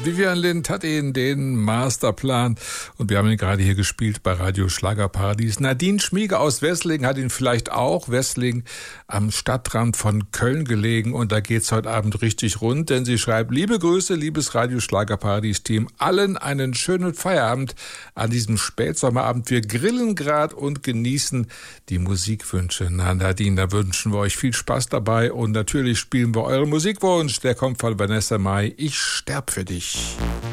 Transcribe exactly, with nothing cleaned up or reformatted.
Vivian Lind hat Ihnen den Masterplan und wir haben ihn gerade hier gespielt bei Radio Schlagerparadies. Nadine Schmiege aus Wesslingen hat ihn vielleicht auch. Wesslingen am Stadtrand von Köln gelegen und da geht's heute Abend richtig rund, denn sie schreibt: Liebe Grüße, liebes Radio Schlagerparadies-Team, allen einen schönen Feierabend an diesem Spätsommerabend. Wir grillen gerade und genießen die Musikwünsche. Na Nadine, da wünschen wir euch viel Spaß dabei und natürlich spielen wir euren Musikwunsch. Der kommt von Vanessa Mai. Ich sterb für dich.